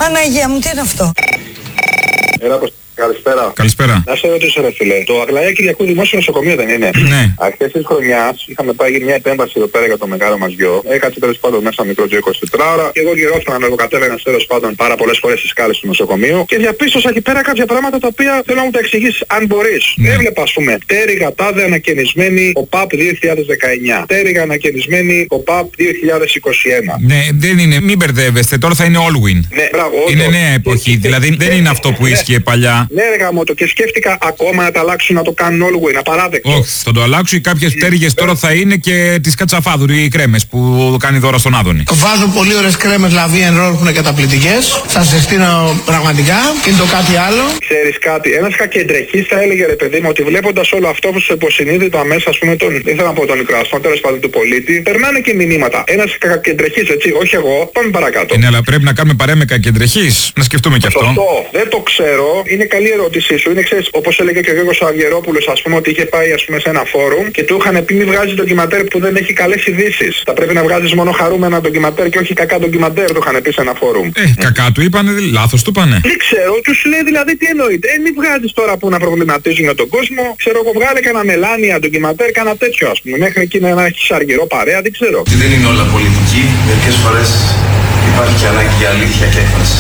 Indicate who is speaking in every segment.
Speaker 1: Παναγία μου, τι είναι αυτό?
Speaker 2: Καλησπέρα.
Speaker 3: Καλησπέρα.
Speaker 2: Να σε ρωτήσω, ρε φίλε. Το Αγλαία Κυριακού Δημόσιο Νοσοκομείο δεν είναι?
Speaker 3: Ναι.
Speaker 2: Αρχές της χρονιάς είχαμε πάει μια επέμβαση εδώ πέρα για το μεγάλο μας γιο. Έκατσε τέλος πάντων μέσα μικρό τζο 24 ώρα και εγώ γυρόφθανα να κατέβαινα τέλος πάντων πάρα πολλές φορές στις σκάλες του νοσοκομείου και διαπίστωσα εκεί πέρα κάποια πράγματα τα οποία θέλω να μου τα εξηγήσεις αν μπορείς. Ναι. Έβλεπα ας πούμε τέριγα τάδε ανακαινισμένη ΟΠΑΠ 2019. Τέριγα ανακαινισμένη ΟΠΑΠ 2021.
Speaker 3: Ναι, δεν είναι. Μην μπερδεύεστε. Τώρα θα είναι Allwin.
Speaker 2: Ναι, μπράβο.
Speaker 3: Είναι νέα εποχή. Δηλαδή δεν είναι αυτό που ίσχυε παλιά.
Speaker 2: Ναι, ρε γαμώτο, και σκέφτηκα ακόμα να τα αλλάξουν, να το κάνουν Allwin, απαράδεκτο.
Speaker 3: Όχι, θα το αλλάξουν. Κάποιες πτέρυγες τώρα θα είναι και τις Κατσαφάδου, οι κρέμες που κάνει δώρα στον Άδωνη.
Speaker 4: Βάζω πολύ ωραίες κρέμες Λαβή εν ρόλ που είναι καταπληκτικές. Σας συστήνω πραγματικά. Είναι το κάτι άλλο.
Speaker 2: Ξέρεις κάτι, ένας κακεντρεχής θα έλεγε, ρε παιδί μου, ότι βλέποντας όλο αυτό που στο υποσυνείδητο αμέσως, ας πούμε, δεν θέλω να πω τον οικραστό, τέλος πάντων του πολίτη, περνάνε και μηνύματα. Ένας κακεντρεχής, έτσι, όχι εγώ, πάμε παρακάτω.
Speaker 3: Ναι, αλλά πρέπει να κάνουμε παρέα με κακεντρεχής. Να σκεφτούμε κι αυτό.
Speaker 2: Σωστό, δεν το ξέρω, είναι καλή ερώτησή σου. Είναι, ξέρεις, όπως έλεγε και ο Γιώργος Αυγερόπουλος, ας πούμε, ότι είχε πάει ας πούμε σε ένα φόρουμ και του είχαν πει μη βγάζει ντοκιματέρ που δεν έχει καλές ειδήσεις. Θα πρέπει να βγάζεις μόνο χαρούμενα ντοκιματέρ και όχι κακά ντοκιματέρ, του είχαν πει σε ένα φόρουμ.
Speaker 3: Κακά του είπανε, λάθος του είπανε.
Speaker 2: Δεν ξέρω, τους λέει δηλαδή τι εννοείται. Μη βγάζεις τώρα που να προβληματίζουν για τον κόσμο. Ξέρω εγώ, βγάλε κανένα μελάνια ντοκιματέρ, κανένα τέτοιο ας πούμε. Μέχρι εκεί να έχεις αργυρό παρέα, δεν ξέρω.
Speaker 5: Δεν είναι όλα πολιτική, μερικές φορές υπάρχει και ανάγκη για αλήθεια και έκφραση.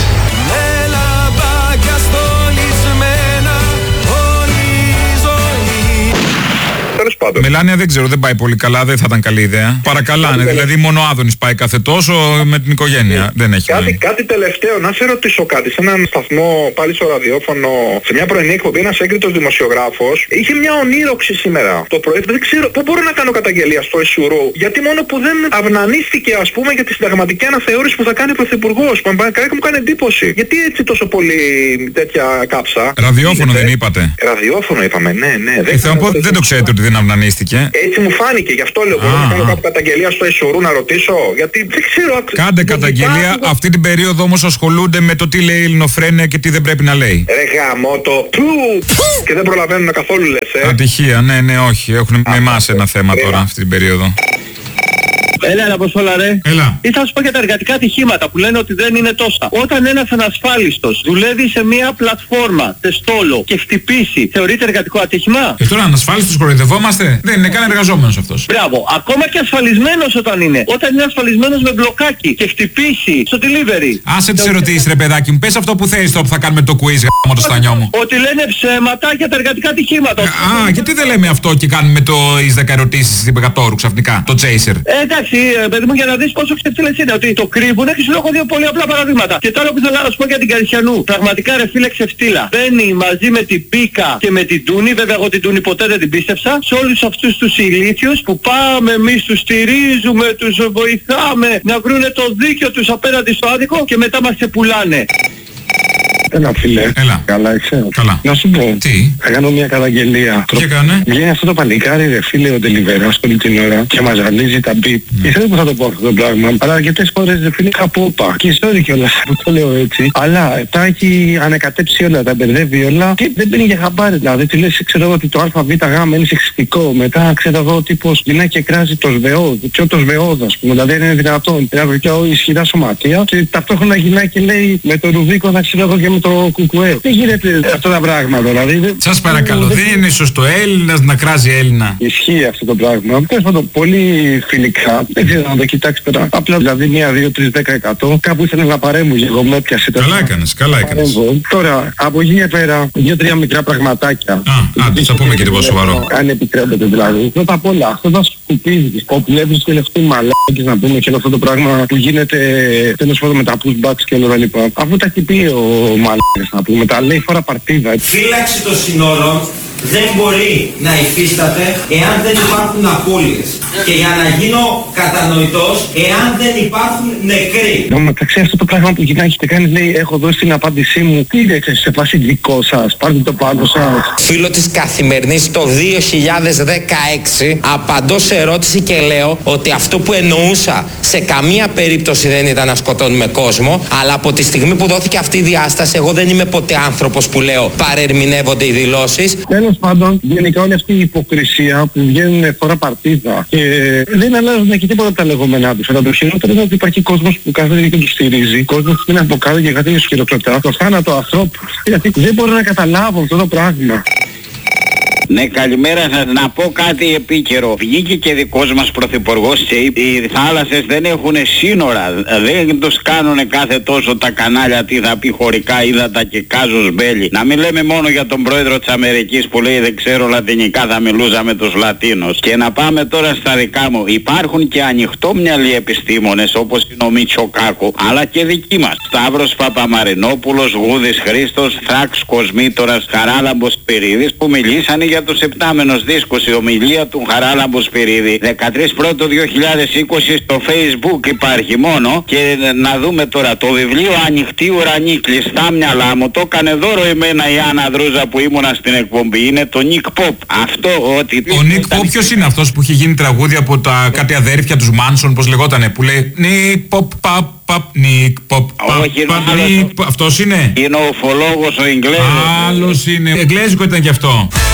Speaker 3: Μελάνια δεν ξέρω, δεν πάει πολύ καλά, δεν θα ήταν καλή ιδέα. Παρακαλάνε, δηλαδή μόνο ο Άδωνης πάει κάθε τόσο με την οικογένεια. Δεν έχει
Speaker 2: κάτι τελευταίο, να σε ρωτήσω κάτι. Σε έναν σταθμό, πάλι στο ραδιόφωνο, σε μια πρωινή εκπομπή, ένας έγκριτος δημοσιογράφος είχε μια ονείροξη σήμερα το πρωί. Δεν ξέρω, δεν μπορώ να κάνω καταγγελία στο Εσουρού. Γιατί μόνο που δεν αυνανίστηκε, ας πούμε, για τη συνταγματική αναθεώρηση που θα κάνει ο Πρωθυπουργός. Που μου κάνει εντύπωση. Γιατί έτσι τόσο πολύ τέτοια κάψα.
Speaker 3: Ραδιόφωνο δεν είπατε?
Speaker 2: Ραδιόφωνο είπαμε, ναι.
Speaker 3: Δεν το ξέρετε ότι δεν αυνανίστηκε.
Speaker 2: Έτσι μου φάνηκε, γι' αυτό λέω. Μπορώ να κάνω κάποια καταγγελία στο Εσουρού να ρωτήσω. Γιατί δεν ξέρω.
Speaker 3: Κάντε καταγγελία. Αυτή την περίοδο όμως ασχολούνται με το τι λέει η Ελληνοφρένεια και τι δεν πρέπει να λέει.
Speaker 2: Ρε γαμώτο. Και δεν προλαβαίνουν καθόλου, λες.
Speaker 3: Ατυχία, ναι, όχι. Έχουν με εμάς ένα θέμα τώρα αυτή την περίοδο.
Speaker 6: Έλα, Αποστόλα, ρε.
Speaker 3: Έλα.
Speaker 6: Ή θα σου πω για τα εργατικά ατυχήματα που λένε ότι δεν είναι τόσα. Όταν ένας ανασφάλιστος δουλεύει σε μια πλατφόρμα, τεστόλο και χτυπήσει, θεωρείται εργατικό άτυχημα?
Speaker 3: Τώρα ανασφάλιστος κοροϊδευόμαστε? Δεν είναι καν εργαζόμενος αυτός.
Speaker 6: Μπράβο. Ακόμα και ασφαλισμένος όταν είναι. Όταν είναι ασφαλισμένος με μπλοκάκι και χτυπήσει στο delivery.
Speaker 3: Άσε τις ερωτήσεις, ρε παιδάκι μου. Πες αυτό που θέλεις τώρα που θα κάνουμε το quiz, γάμο το στανιό μου.
Speaker 6: Ότι λένε ψέματα για τα εργατικά ατυχήματα.
Speaker 3: Γιατί δεν λέμε αυτό και κάνουμε τις 10 ερωτήσεις στην Πεκατόρου ξαφνικά, το chaser.
Speaker 6: Εντάξει, παιδί μου, για να δεις πόσο ξεφτύλες είναι. Ότι το κρύβουνε και σου έχω δύο πολύ απλά παραδείγματα. Και τώρα που θέλω να σου πω για την Καρισιανού. Πραγματικά, ρε φίλε, ξεφτύλα. Μπαίνει μαζί με την Πίκα και με την Τούνη. Βέβαια, εγώ την Τούνη ποτέ δεν την πίστεψα. Σε όλους αυτούς τους ηλίθιους που πάμε εμείς, τους στηρίζουμε, τους βοηθάμε να βρούνε το δίκιο τους απέναντι στο άδικο και μετά μας ξεπουλάνε.
Speaker 2: Έλα φίλε.
Speaker 3: Έλα.
Speaker 2: Καλά είσαι?
Speaker 3: Καλά.
Speaker 2: Να σου πω.
Speaker 3: Τι?
Speaker 2: Θα κάνω μια καταγγελία.
Speaker 3: Τι έκανε?
Speaker 2: Βγαίνει αυτό το παλικάρι, ρε φίλε, ο Τελιβέρας όλη την ώρα και μας ζαλίζει τα μπιπ. Και ξέρω που θα το πω αυτό το πράγμα. Αλλά αρκετές φορές, ρε φίλε, είχα πόπα. Και sorry κιόλας που το λέω έτσι. Αλλά τα έχει ανακατέψει όλα, τα μπερδεύει όλα και δεν παίρνει για χαμπάρι. Δηλαδή τη λες, ξέρω εγώ ότι το ΑΒΓ είναι σεξιστικό. Μετά ξέρω εγώ τύπος γυναίκα και κράζει το σβεώδ. Και το σβεώδ, ας πούμε. Δηλαδή είναι δυνατόν. Ένα ισχυρά σωματεία και ταυτόχρονα γυναίκα και λέει με το Ρουβίκο να ξέρω εγώ και με το κουκουέ. Δεν γίνεται αυτά τα πράγματα, δηλαδή.
Speaker 3: Σας παρακαλώ, δεν είναι σωστό Έλληνας να κράζει Έλληνα.
Speaker 2: Ισχύει αυτό το πράγμα. Τέλος πάντων, πολύ φιλικά. Δεν ξέρω να το κοιτάξει τώρα. Απλά δηλαδή 1, 2, 3, 10%. Κάπου ήθελα να παρέμβω και εγώ με έπιασε.
Speaker 3: Καλά έκανες, καλά έκανες.
Speaker 2: Τώρα, από εκεί και πέρα, 2-3 μικρά πραγματάκια.
Speaker 3: Θα πούμε και τίποτα σοβαρό.
Speaker 2: Αν επιτρέπετε δηλαδή. Πρώτα απ' όλα, αυτό θα σκουπίζει. Όπου βλέπεις και λεφτοί μαλάκες να πούμε και όλο αυτό το πράγμα που γίνεται τέλος πάντων με τα pushbacks και όλα τα λοιπά. Αφού τα έχει πει ο μαλάκες να πούμε, τα λέει φορά παρτίδα.
Speaker 7: Φύλαξη των συνόρων δεν μπορεί να υφίσταται εάν δεν υπάρχουν απώλειες. Και για να γίνω κατανοητός, εάν δεν υπάρχουν νεκροί.
Speaker 2: Μεταξύ αυτό το πράγμα που έχετε κάνει, λέει, έχω δώσει την απάντησή μου. Τι είναι σε φάση δικό σας, πάρτε το πάνω σας.
Speaker 8: Φίλο της Καθημερινής το 2016 απαντώ σε ερώτηση και λέω ότι αυτό που εννοούσα σε καμία περίπτωση δεν ήταν να σκοτώνουμε κόσμο, αλλά από τη στιγμή που δόθηκε αυτή η διάσταση, εγώ δεν είμαι ποτέ άνθρωπος που λέω παρερμηνεύονται οι δηλώσεις.
Speaker 2: Τέλος τέλος πάντων, γενικά όλη αυτή η υποκρισία που βγαίνουν φορά παρτίδα και δεν αλλάζουν και τίποτα τα λεγόμενά τους. Αλλά το χειρότερο είναι ότι υπάρχει κόσμος που κάθεται και τους στηρίζει, κόσμος που είναι από κάτω και κάτι τους χειροκροτά, το θάνατο ανθρώπου. Γιατί δεν μπορώ να καταλάβω αυτό το πράγμα.
Speaker 1: Ναι, καλημέρα σας. Να πω κάτι επίκαιρο. Βγήκε και δικός μας πρωθυπουργός και είπε οι θάλασσες δεν έχουν σύνορα. Δεν τους κάνουνε κάθε τόσο τα κανάλια τι θα πει χωρικά ύδατα και κάζους μπέλι. Να μην λέμε μόνο για τον πρόεδρο της Αμερικής που λέει δεν ξέρω λατινικά, θα μιλούσα με τους Λατίνους. Και να πάμε τώρα στα δικά μου. Υπάρχουν και ανοιχτόμυαλοι επιστήμονες όπως είναι ο Μητσοκάκου, αλλά και δικοί μας. Σταύρος Παπαμαρινόπουλος, Γούδης Χρήστος, Θράξ Κοσμήτορας, Χαράλαμπος Σπυρίδης που μιλήσανε για τους επτάμενους δίσκους. Η ομιλία του Χαράλαμπου Σπυρίδη 13 Πρώτο 2020 στο Facebook υπάρχει μόνο. Και να δούμε τώρα το βιβλίο Ανοιχτή Ουρανή, κλειστά μυαλά μου. Το έκανε δώρο εμένα η Άννα Δρούζα που ήμουνα στην εκπομπή. Είναι το Νικ Ποπ. Αυτό ότι... Ο Νικ Ποπ ποιος είναι αυτός που είχε γίνει τραγούδι από τα κάτι αδέρφια τους Μάνσον, πως λεγότανε, που λέει Νικ Ποπ παπ παπ Νικ Ποπ παπ. Αυτός είναι? Είναι ο ουφολόγος ο Εγγλέζος. Άλλος είναι. Εγγλέζικο ήταν κι αυτό.